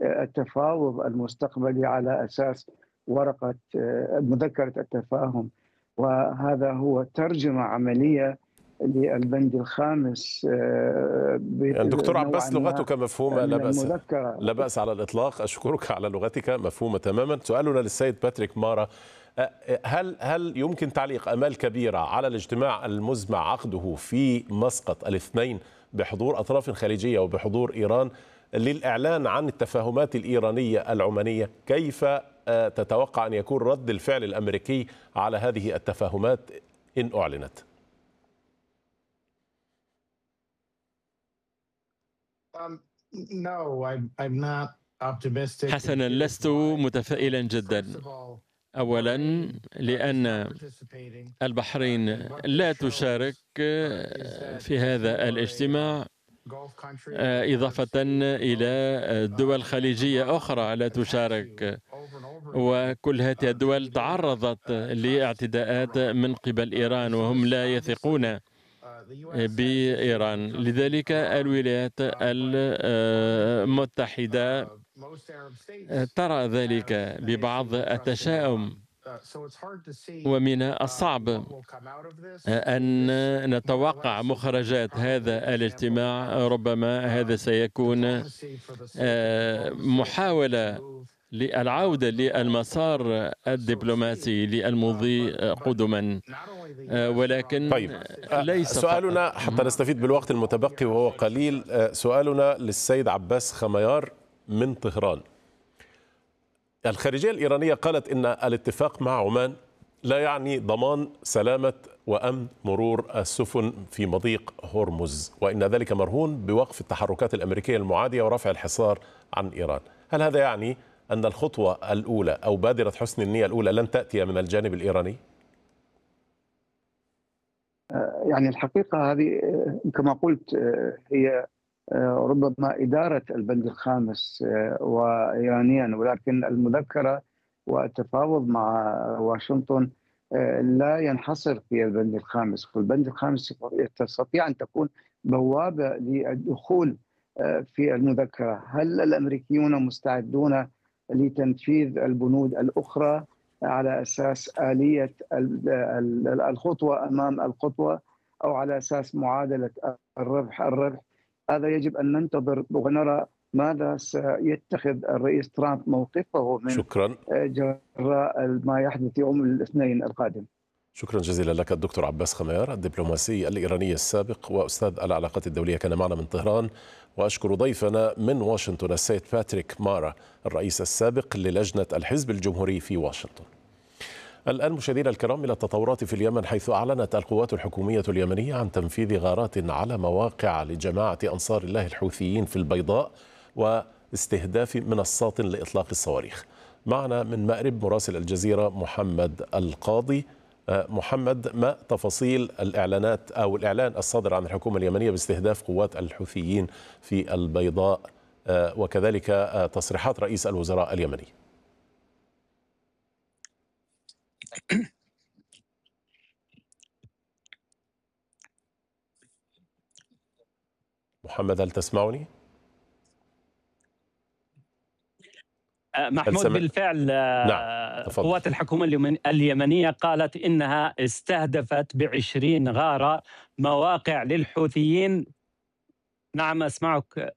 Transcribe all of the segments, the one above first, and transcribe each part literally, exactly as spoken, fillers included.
التفاوض المستقبلي على أساس ورقة مذكرة التفاهم، وهذا هو ترجمة عملية للبند الخامس يعني دكتور نوعا عباس ما لغتك مفهومة، لا من بأس المذكرة. لا بأس على الإطلاق. أشكرك على لغتك مفهومة تماما. سؤالنا للسيد باتريك مارا، هل هل يمكن تعليق آمال كبيرة على الاجتماع المزمع عقده في مسقط الاثنين بحضور أطراف خليجية وبحضور إيران للإعلان عن التفاهمات الإيرانية العمانية؟ كيف تتوقع أن يكون رد الفعل الأمريكي على هذه التفاهمات إن أعلنت؟ حسنا، لست متفائلا جدا. أولا لأن البحرين لا تشارك في هذا الاجتماع، إضافة إلى دول خليجية أخرى لا تشارك، وكل هذه الدول تعرضت لاعتداءات من قبل إيران وهم لا يثقون بإيران. لذلك الولايات المتحدة ترى ذلك ببعض التشاؤم، ومن الصعب أن نتوقع مخرجات هذا الاجتماع. ربما هذا سيكون محاولة للعودة للمسار الدبلوماسي للمضي قدما، ولكن طيب ليس سؤالنا حتى نستفيد بالوقت المتبقي وهو قليل. سؤالنا للسيد عباس خميار من طهران. الخارجية الإيرانية قالت إن الاتفاق مع عمان لا يعني ضمان سلامة وأمن مرور السفن في مضيق هرمز، وإن ذلك مرهون بوقف التحركات الأمريكية المعادية ورفع الحصار عن إيران. هل هذا يعني أن الخطوة الأولى أو بادرة حسن النية الأولى لن تأتي من الجانب الإيراني؟ يعني الحقيقة هذه كما قلت هي ربما إدارة البند الخامس وإيرانيا، ولكن المذكرة والتفاوض مع واشنطن لا ينحصر في البند الخامس. والبند الخامس تستطيع أن تكون بوابة للدخول في المذكرة. هل الأمريكيون مستعدون لتنفيذ البنود الأخرى على أساس آلية الخطوة أمام الخطوة، أو على أساس معادلة الربح الربح؟ هذا يجب أن ننتظر ونرى ماذا سيتخذ الرئيس ترامب موقفه من شكرا جراء ما يحدث يوم الاثنين القادم. شكرا جزيلا لك الدكتور عباس خميار، الدبلوماسي الإيراني السابق وأستاذ العلاقات الدولية، كان معنا من طهران. وأشكر ضيفنا من واشنطن السيد باتريك مارا، الرئيس السابق للجنة الحزب الجمهوري في واشنطن. الآن مشاهدينا الكرام إلى التطورات في اليمن، حيث أعلنت القوات الحكومية اليمنية عن تنفيذ غارات على مواقع لجماعة أنصار الله الحوثيين في البيضاء واستهداف منصات لإطلاق الصواريخ. معنا من مأرب مراسل الجزيرة محمد القاضي. محمد، ما تفاصيل الإعلانات أو الإعلان الصادر عن الحكومة اليمنية باستهداف قوات الحوثيين في البيضاء، وكذلك تصريحات رئيس الوزراء اليمني؟ محمد، هل تسمعني؟ محمود، بالفعل نعم. قوات الحكومة اليمنية قالت إنها استهدفت بعشرين غارة مواقع للحوثيين. نعم أسمعك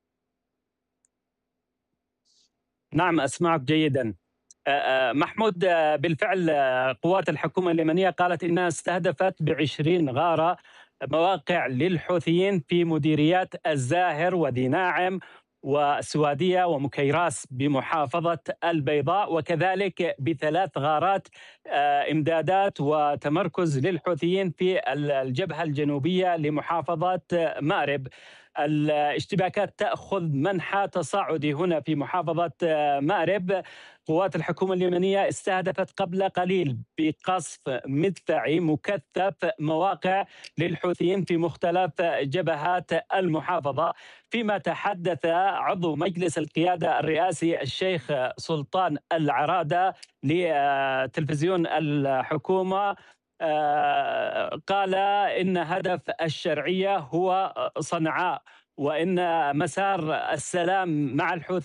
نعم أسمعك جيدا محمود. بالفعل قوات الحكومة اليمنية قالت إنها استهدفت بعشرين غارة مواقع للحوثيين في مديريات الزاهر ودي ناعم وسوادية ومكيراس بمحافظة البيضاء، وكذلك بثلاث غارات إمدادات وتمركز للحوثيين في الجبهة الجنوبية لمحافظة مأرب. الاشتباكات تأخذ منحى تصاعدي هنا في محافظة مأرب. قوات الحكومة اليمنية استهدفت قبل قليل بقصف مدفعي مكثف مواقع للحوثيين في مختلف جبهات المحافظة. فيما تحدث عضو مجلس القيادة الرئاسي الشيخ سلطان العرادة لتلفزيون الحكومة، قال إن هدف الشرعية هو صنعاء، وإن مسار السلام مع الحوثيين